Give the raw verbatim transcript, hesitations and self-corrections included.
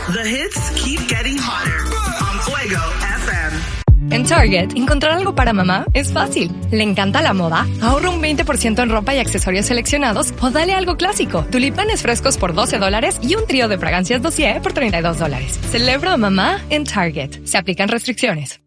The hits keep getting hotter on Fuego F M. En Target, encontrar algo para mamá es fácil. ¿Le encanta la moda? Ahorra un veinte por ciento en ropa y accesorios seleccionados o dale algo clásico. Tulipanes frescos por doce dólares y un trío de fragancias dossier por treinta y dos dólares. Celebra a mamá en Target. Se aplican restricciones.